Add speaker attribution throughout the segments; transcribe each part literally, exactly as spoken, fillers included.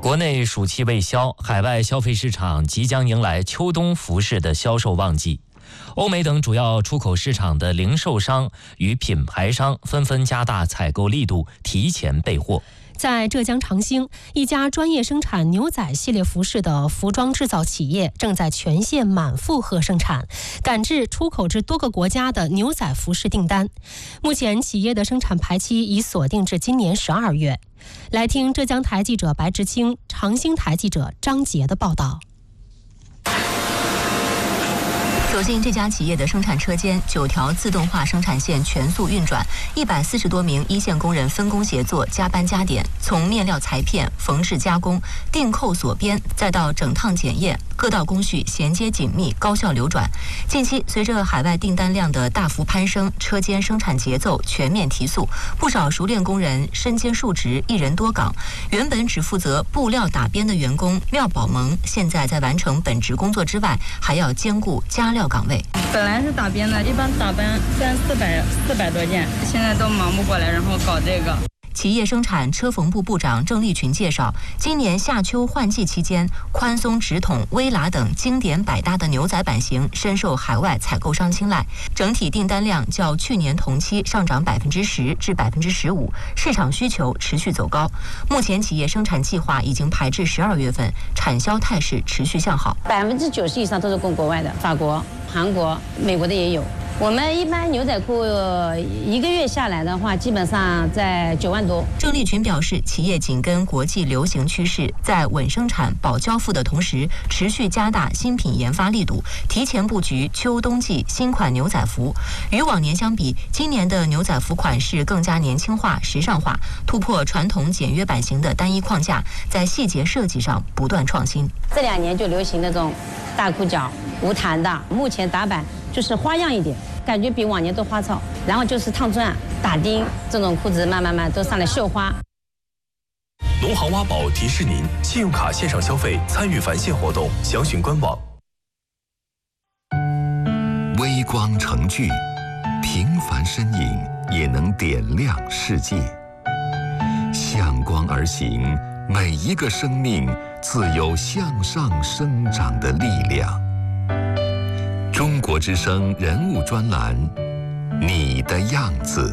Speaker 1: 国内暑气未消，海外消费市场即将迎来秋冬服饰的销售旺季。欧美等主要出口市场的零售商与品牌商纷纷加大采购力度，提前备货。
Speaker 2: 在浙江长兴，一家专业生产牛仔系列服饰的服装制造企业正在全线满负荷生产，赶制出口至多个国家的牛仔服饰订单。目前，企业的生产排期已锁定至今年十二月。来听浙江台记者白志清、长兴台记者张杰的报道。
Speaker 3: 走进这家企业的生产车间，九条自动化生产线全速运转，一百四十多名一线工人分工协作，加班加点，从面料裁片、缝制加工、订扣锁边，再到整烫检验，各道工序衔接紧密，高效流转。近期，随着海外订单量的大幅攀升，车间生产节奏全面提速，不少熟练工人身兼数职，一人多岗。原本只负责布料打边的员工廖宝萌，现在在完成本职工作之外，还要兼顾加料岗位。
Speaker 4: 本来是打边的，一般打班三四百四百多件，现在都忙不过来，然后搞这个。
Speaker 3: 企业生产车缝部部长郑立群介绍，今年夏秋换季期间，宽松直筒、微喇等经典百搭的牛仔版型深受海外采购商青睐，整体订单量较去年同期上涨百分之十至百分之十五，市场需求持续走高。目前企业生产计划已经排至十二月份，产销态势持续向好，
Speaker 5: 百分之九十以上都是供国外的，法国、韩国、美国的也有。我们一般牛仔裤一个月下来的话，基本上在九万多。
Speaker 3: 郑立群表示，企业紧跟国际流行趋势，在稳生产、保交付的同时，持续加大新品研发力度，提前布局秋冬季新款牛仔服。与往年相比，今年的牛仔服款式更加年轻化、时尚化，突破传统简约版型的单一框架，在细节设计上不断创新。
Speaker 5: 这两年就流行那种大裤脚、无弹的，目前打版就是花样一点，感觉比往年都花哨。然后就是烫钻、打钉，这种裤子慢慢慢都上来绣花。
Speaker 6: 农行挖宝提示您：信用卡线上消费参与返现活动，详询官网。
Speaker 7: 微光成炬，平凡身影也能点亮世界。向光而行，每一个生命自有向上生长的力量。中国之声人物专栏，你的样子。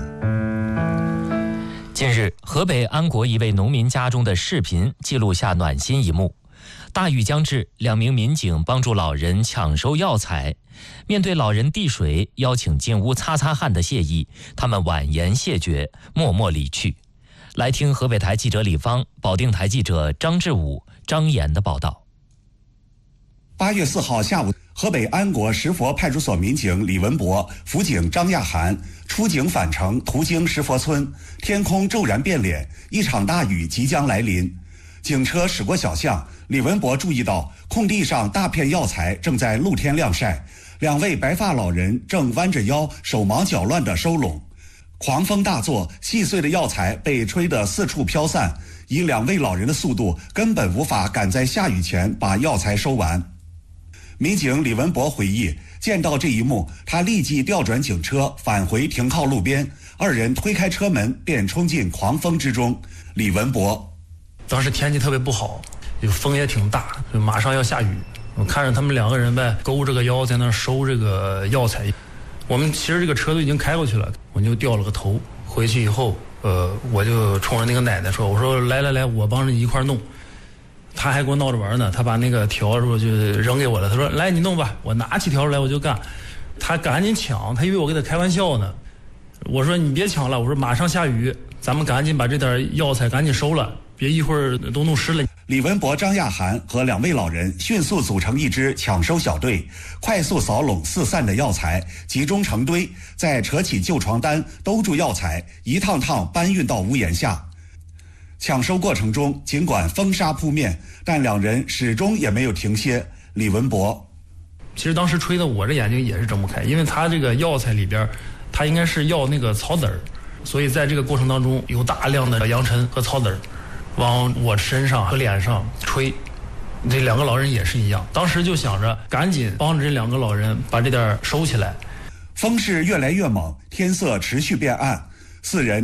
Speaker 1: 近日，河北安国一位农民家中的视频记录下暖心一幕。大雨将至，两名民警帮助老人抢收药材。面对老人递水、邀请进屋擦擦汗的谢意，他们婉言谢绝，默默离去。来听河北台记者李芳、保定台记者张志武、张岩的报道。
Speaker 8: 八月四号下午，河北安国石佛派出所民警李文博、辅警张亚涵出警返程，途经石佛村，天空骤然变脸，一场大雨即将来临。警车驶过小巷，李文博注意到空地上大片药材正在露天晾晒，两位白发老人正弯着腰，手忙脚乱地收拢。狂风大作，细碎的药材被吹得四处飘散，以两位老人的速度，根本无法赶在下雨前把药材收完。民警李文博回忆，见到这一幕，他立即调转警车返回停靠路边，二人推开车门便冲进狂风之中。李文博：
Speaker 9: 当时天气特别不好，风也挺大，马上要下雨。我看着他们两个人呗，勾着个腰在那收这个药材。我们其实这个车都已经开过去了，我就掉了个头。回去以后，呃，我就冲着那个奶奶说：“我说来来来，我帮着你一块弄。”他还跟我闹着玩呢，他把那个条是不就扔给我了？他说：“来，你弄吧。”我拿起条来我就干。他赶紧抢，他以为我跟他开玩笑呢。我说：“你别抢了，我说马上下雨，咱们赶紧把这点药材赶紧收了，别一会儿都弄湿了。”
Speaker 8: 李文博、张亚涵和两位老人迅速组成一支抢收小队，快速扫拢四散的药材，集中成堆，再扯起旧床单兜住药材，一趟趟搬运到屋檐下。抢收过程中，尽管风沙扑面，但两人始终也没有停歇。李文博：
Speaker 9: 其实当时吹的我这眼睛也是睁不开，因为他这个药材里边，他应该是要那个草籽儿，所以在这个过程当中有大量的扬尘和草籽儿往我身上和脸上吹。这两个老人也是一样，当时就想着赶紧帮着这两个老人把这点收起来。
Speaker 8: 风势越来越猛，天色持续变暗，四人